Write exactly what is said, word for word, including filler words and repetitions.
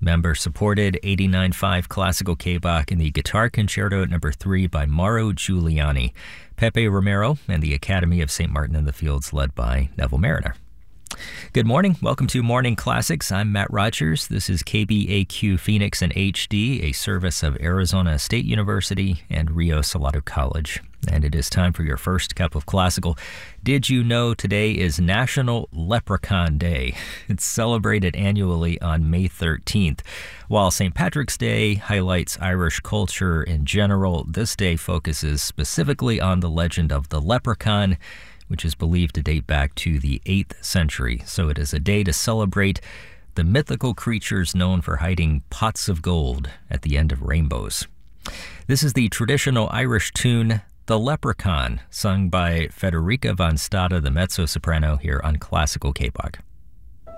Member-supported eighty-nine five classical K-Bach in the Guitar Concerto number three by Mauro Giuliani. Pepe Romero and the Academy of Saint Martin in the Fields led by Neville Mariner. Good morning. Welcome to Morning Classics. I'm Matt Rogers. This is K B A Q Phoenix in H D, a service of Arizona State University and Rio Salado College. And it is time for your first cup of classical. Did you know today is National Leprechaun Day? It's celebrated annually on May thirteenth. While Saint Patrick's Day highlights Irish culture in general, this day focuses specifically on the legend of the leprechaun, which is believed to date back to the eighth century. So it is a day to celebrate the mythical creatures known for hiding pots of gold at the end of rainbows. This is the traditional Irish tune, The Leprechaun, sung by Federica von Stade, the mezzo-soprano, here on Classical K-Bach.